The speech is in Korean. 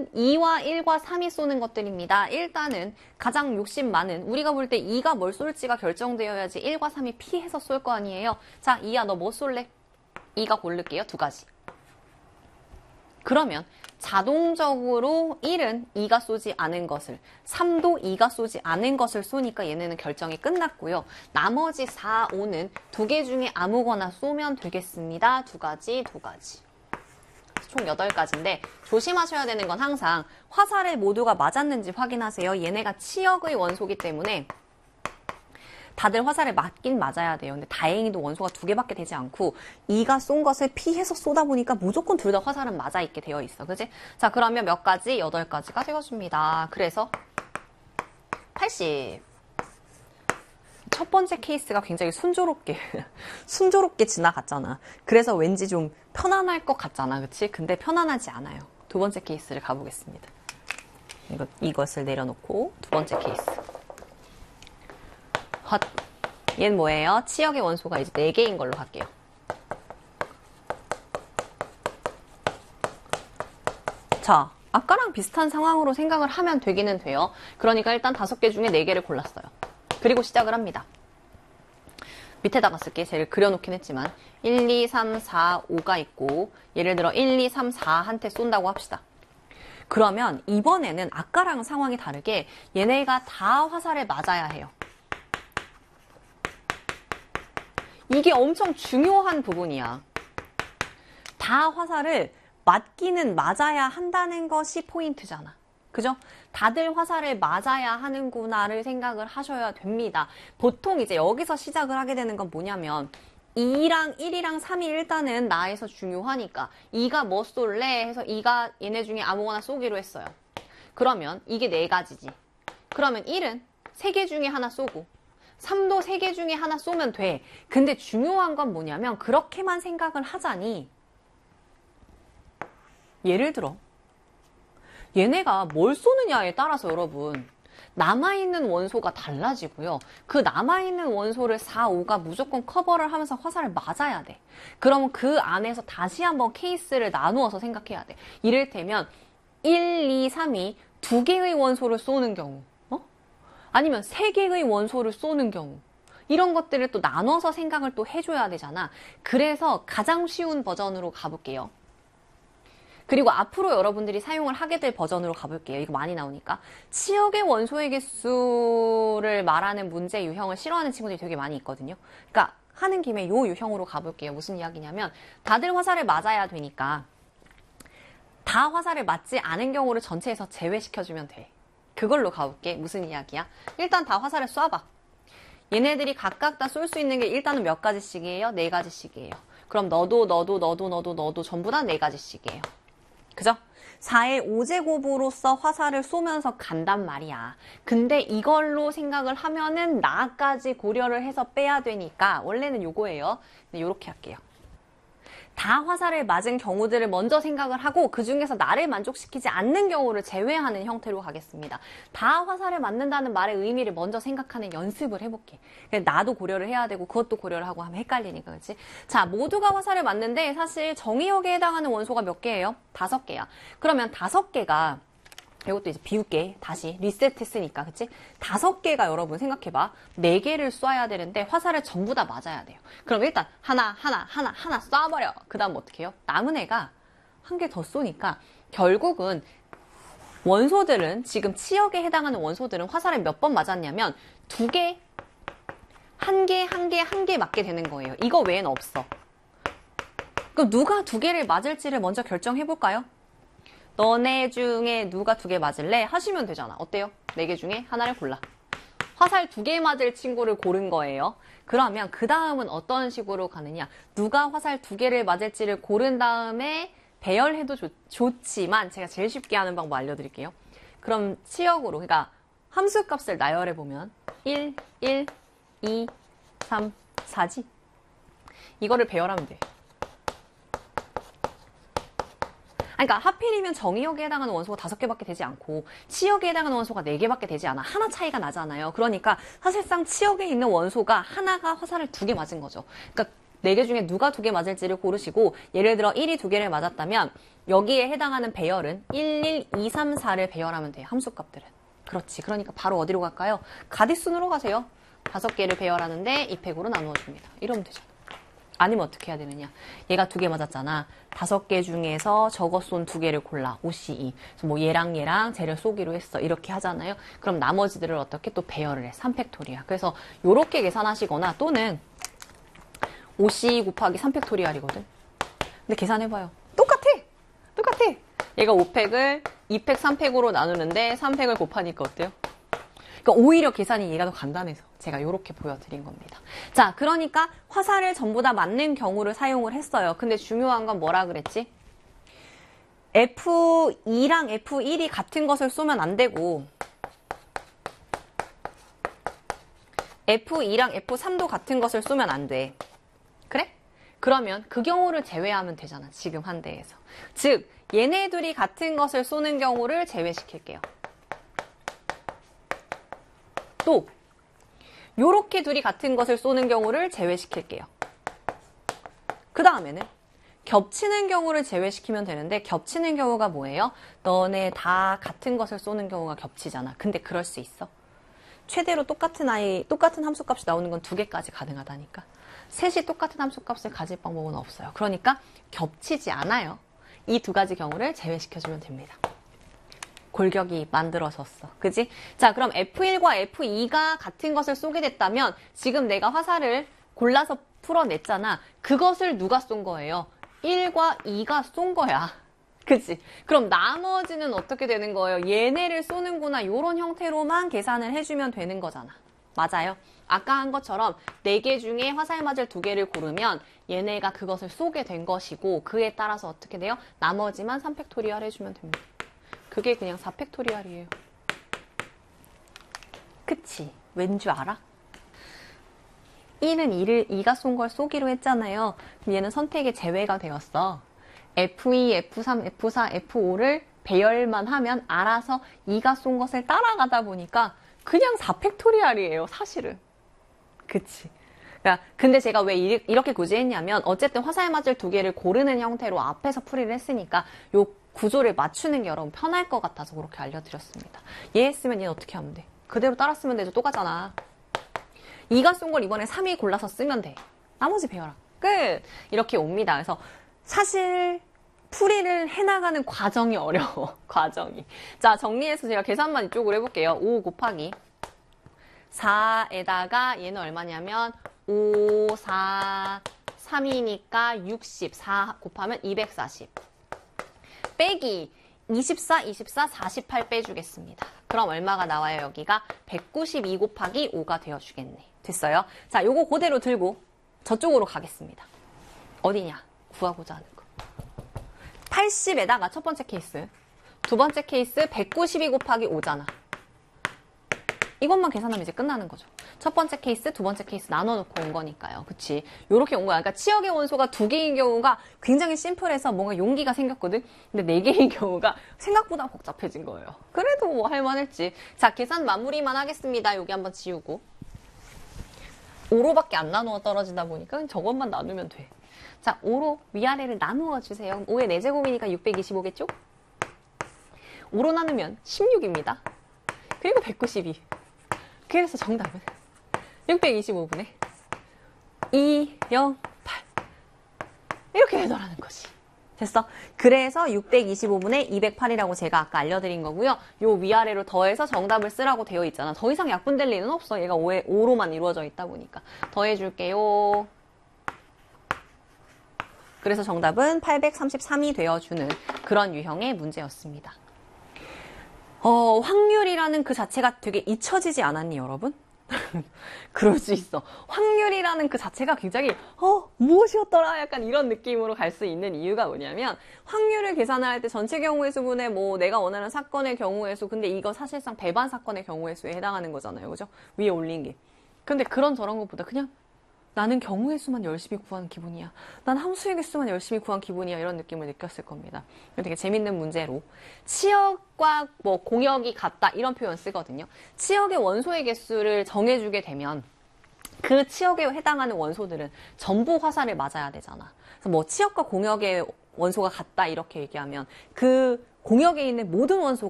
2는 2와 1과 3이 쏘는 것들입니다. 일단은 가장 욕심 많은, 우리가 볼 때 2가 뭘 쏠지가 결정되어야지 1과 3이 피해서 쏠 거 아니에요. 자, 2야 너 뭐 쏠래? 2가 고를게요. 두 가지. 그러면 자동적으로 1은 2가 쏘지 않은 것을, 3도 2가 쏘지 않은 것을 쏘니까 얘네는 결정이 끝났고요. 나머지 4, 5는 두 개 중에 아무거나 쏘면 되겠습니다. 두 가지. 총 8가지인데 조심하셔야 되는 건 항상 화살에 모두가 맞았는지 확인하세요. 얘네가 치역의 원소기 때문에 다들 화살에 맞긴 맞아야 돼요. 근데 다행히도 원소가 2개밖에 되지 않고 2가 쏜 것을 피해서 쏘다 보니까 무조건 둘 다 화살은 맞아 있게 되어 있어. 그치? 자, 그러면 몇 가지? 8가지가 되어줍니다. 그래서 80. 첫 번째 케이스가 굉장히 순조롭게 지나갔잖아. 그래서 왠지 좀 편안할 것 같잖아. 그치? 근데 편안하지 않아요. 두 번째 케이스를 가보겠습니다. 이것을 내려놓고 두 번째 케이스. 헛. 얘는 뭐예요? 치역의 원소가 이제 4개인 걸로 갈게요. 자, 아까랑 비슷한 상황으로 생각을 하면 되기는 돼요. 그러니까 일단 5개 중에 4개를 골랐어요. 그리고 시작을 합니다. 밑에다가 쓸게. 쟤를 그려놓긴 했지만 1, 2, 3, 4, 5가 있고 예를 들어 1, 2, 3, 4한테 쏜다고 합시다. 그러면 이번에는 아까랑 상황이 다르게 얘네가 다 화살에 맞아야 해요. 이게 엄청 중요한 부분이야. 다 화살을 맞기는 맞아야 한다는 것이 포인트잖아. 그죠? 다들 화살을 맞아야 하는구나를 생각을 하셔야 됩니다. 보통 이제 여기서 시작을 하게 되는 건 뭐냐면 2랑 1이랑 3이 일단은 나에서 중요하니까 2가 뭐 쏠래? 해서 2가 얘네 중에 아무거나 쏘기로 했어요. 그러면 이게 4가지지. 그러면 1은 3개 중에 하나 쏘고 3도 3개 중에 하나 쏘면 돼. 근데 중요한 건 뭐냐면 그렇게만 생각을 하자니 예를 들어 얘네가 뭘 쏘느냐에 따라서 여러분 남아있는 원소가 달라지고요. 그 남아있는 원소를 4, 5가 무조건 커버를 하면서 화살을 맞아야 돼. 그러면 그 안에서 다시 한번 케이스를 나누어서 생각해야 돼. 이를테면 1, 2, 3이 2개의 원소를 쏘는 경우 아니면 3개의 원소를 쏘는 경우 이런 것들을 또 나눠서 생각을 또 해줘야 되잖아. 그래서 가장 쉬운 버전으로 가볼게요. 그리고 앞으로 여러분들이 사용을 하게 될 버전으로 가볼게요. 이거 많이 나오니까. 치역의 원소의 개수를 말하는 문제 유형을 싫어하는 친구들이 되게 많이 있거든요. 그러니까 하는 김에 요 유형으로 가볼게요. 무슨 이야기냐면 다들 화살을 맞아야 되니까 다 화살을 맞지 않은 경우를 전체에서 제외시켜주면 돼. 그걸로 가볼게. 무슨 이야기야? 일단 다 화살을 쏴봐. 얘네들이 각각 다 쏠 수 있는 게 일단은 몇 가지씩이에요? 4가지씩이에요. 그럼 너도 전부 다 4가지씩이에요. 그죠? 4의 5제곱으로서 화살을 쏘면서 간단 말이야. 근데 이걸로 생각을 하면은 나까지 고려를 해서 빼야 되니까 원래는 요거예요. 근데 요렇게 할게요. 다 화살을 맞은 경우들을 먼저 생각을 하고 그 중에서 나를 만족시키지 않는 경우를 제외하는 형태로 가겠습니다. 다 화살을 맞는다는 말의 의미를 먼저 생각하는 연습을 해볼게. 나도 고려를 해야 되고 그것도 고려를 하고 하면 헷갈리니까, 그렇지? 자, 모두가 화살을 맞는데 사실 정의역에 해당하는 원소가 몇 개예요? 5개야. 그러면 5개가 이것도 이제 비울게. 다시 리셋했으니까, 그치? 5개가 여러분 생각해봐. 4개를 쏴야 되는데 화살을 전부 다 맞아야 돼요. 그럼 일단 하나 쏴버려. 그 다음 어떻게 해요? 남은 애가 한 개 더 쏘니까 결국은 원소들은 지금 치역에 해당하는 원소들은 화살을 몇 번 맞았냐면 2개, 1개 맞게 되는 거예요. 이거 외에는 없어. 그럼 누가 2개를 맞을지를 먼저 결정해볼까요? 너네 중에 누가 2개 맞을래? 하시면 되잖아. 어때요? 4개 중에 하나를 골라. 화살 2개 맞을 친구를 고른 거예요. 그러면 그 다음은 어떤 식으로 가느냐. 누가 화살 2개를 맞을지를 고른 다음에 배열해도 좋지만 제가 제일 쉽게 하는 방법 알려드릴게요. 그럼 치역으로, 그러니까 함수값을 나열해보면 1, 2, 3, 4지? 이거를 배열하면 돼. 그러니까 하필이면 정의역에 해당하는 원소가 5개밖에 되지 않고 치역에 해당하는 원소가 4개밖에 되지 않아. 하나 차이가 나잖아요. 그러니까 사실상 치역에 있는 원소가 하나가 화살을 2개 맞은 거죠. 그러니까 4개 중에 누가 2개 맞을지를 고르시고 예를 들어 1이 2개를 맞았다면 여기에 해당하는 배열은 1, 1, 2, 3, 4를 배열하면 돼요. 함수값들은. 그렇지. 그러니까 바로 어디로 갈까요? 가디순으로 가세요. 5개를 배열하는데 2팩으로 나누어줍니다. 이러면 되죠. 아니면 어떻게 해야 되느냐. 얘가 2개 맞았잖아. 5개 중에서 저거 쏜 2개를 골라. OCE. 그래서 뭐 얘랑 쟤를 쏘기로 했어. 이렇게 하잖아요. 그럼 나머지들을 어떻게 또 배열을 해. 3팩토리얼. 그래서 요렇게 계산하시거나 또는 OCE 곱하기 3팩토리얼이거든. 근데 계산해봐요. 똑같아. 얘가 5팩을 2팩, 3팩으로 나누는데 3팩을 곱하니까 어때요? 그러니까 오히려 계산이 얘가 더 간단해서 제가 이렇게 보여드린 겁니다. 자, 그러니까 화살을 전부 다 맞는 경우를 사용을 했어요. 근데 중요한 건 뭐라 그랬지? F2랑 F1이 같은 것을 쏘면 안 되고 F2랑 F3도 같은 것을 쏘면 안 돼. 그래? 그러면 그 경우를 제외하면 되잖아. 지금 한 대에서. 즉, 얘네 둘이 같은 것을 쏘는 경우를 제외시킬게요. 또 요렇게 둘이 같은 것을 쏘는 경우를 제외시킬게요. 그 다음에는 겹치는 경우를 제외시키면 되는데 겹치는 경우가 뭐예요? 너네 다 같은 것을 쏘는 경우가 겹치잖아. 근데 그럴 수 있어? 최대로 똑같은 함수값이 나오는 건 2개까지 가능하다니까. 셋이 똑같은 함수값을 가질 방법은 없어요. 그러니까 겹치지 않아요. 이 2가지 경우를 제외시켜주면 됩니다. 골격이 만들어졌어. 그지? 자, 그럼 F1과 F2가 같은 것을 쏘게 됐다면 지금 내가 화살을 골라서 풀어냈잖아. 그것을 누가 쏜 거예요? 1과 2가 쏜 거야. 그치? 그럼 나머지는 어떻게 되는 거예요? 얘네를 쏘는구나. 이런 형태로만 계산을 해주면 되는 거잖아. 맞아요? 아까 한 것처럼 4개 중에 화살 맞을 2개를 고르면 얘네가 그것을 쏘게 된 것이고 그에 따라서 어떻게 돼요? 나머지만 3팩토리얼 해주면 됩니다. 그게 그냥 4팩토리얼이에요. 그치? 왠 줄 알아? 1은 2가 쏜 걸 쏘기로 했잖아요. 그럼 얘는 선택의 제외가 되었어. F2, F3, F4, F5를 배열만 하면 알아서 2가 쏜 것을 따라가다 보니까 그냥 4팩토리얼이에요, 사실은. 그치? 그러니까 근데 제가 왜 이렇게 굳이 했냐면 어쨌든 화살 맞을 2개를 고르는 형태로 앞에서 풀이를 했으니까 요 구조를 맞추는 게 여러분 편할 것 같아서 그렇게 알려드렸습니다. 얘 했으면 얘는 어떻게 하면 돼? 그대로 따라 쓰면 되죠. 똑같잖아. 2가 쏜 걸 이번에 3이 골라서 쓰면 돼. 나머지 배워라. 끝! 이렇게 옵니다. 그래서 사실 풀이를 해나가는 과정이 어려워. 과정이. 자, 정리해서 제가 계산만 이쪽으로 해볼게요. 5 곱하기 4에다가 얘는 얼마냐면 5, 4, 3이니까 60. 4 곱하면 240. 빼기 24, 24, 48 빼주겠습니다. 그럼 얼마가 나와요? 여기가 192 곱하기 5가 되어주겠네. 됐어요? 자, 요거 그대로 들고 저쪽으로 가겠습니다. 어디냐? 구하고자 하는 거. 80에다가 첫 번째 케이스, 두 번째 케이스 192 곱하기 5잖아. 이것만 계산하면 이제 끝나는 거죠. 첫 번째 케이스, 두 번째 케이스 나눠놓고 온 거니까요. 그치? 요렇게 온 거야. 그러니까 치역의 원소가 2개인 경우가 굉장히 심플해서 뭔가 용기가 생겼거든? 근데 4개인 경우가 생각보다 복잡해진 거예요. 그래도 뭐 할만했지. 자, 계산 마무리만 하겠습니다. 여기 한번 지우고. 5로밖에 안 나누어 떨어지다 보니까 저것만 나누면 돼. 자, 5로 위아래를 나누어 주세요. 5의 4제곱이니까 625겠죠? 5로 나누면 16입니다. 그리고 192. 그래서 정답은 625분의 2, 0, 8 이렇게 되더라는 거지. 됐어? 그래서 625분의 208이라고 제가 아까 알려드린 거고요. 요 위아래로 더해서 정답을 쓰라고 되어 있잖아. 더 이상 약분될 리는 없어. 얘가 5로만 이루어져 있다 보니까. 더해줄게요. 그래서 정답은 833이 되어주는 그런 유형의 문제였습니다. 확률이라는 그 자체가 되게 잊혀지지 않았니, 여러분? 그럴 수 있어. 확률이라는 그 자체가 굉장히 무엇이었더라? 약간 이런 느낌으로 갈 수 있는 이유가 뭐냐면 확률을 계산을 할 때 전체 경우의 수분에 뭐 내가 원하는 사건의 경우의 수, 근데 이거 사실상 배반 사건의 경우의 수에 해당하는 거잖아요. 그죠? 위에 올린 게. 근데 그런 저런 것보다 그냥 나는 경우의 수만 열심히 구한 기분이야. 난 함수의 개수만 열심히 구한 기분이야. 이런 느낌을 느꼈을 겁니다. 되게 재밌는 문제로 치역과 뭐 공역이 같다 이런 표현 쓰거든요. 치역의 원소의 개수를 정해주게 되면 그 치역에 해당하는 원소들은 전부 화살을 맞아야 되잖아. 그래서 뭐 치역과 공역의 원소가 같다 이렇게 얘기하면 그 공역에 있는 모든 원소가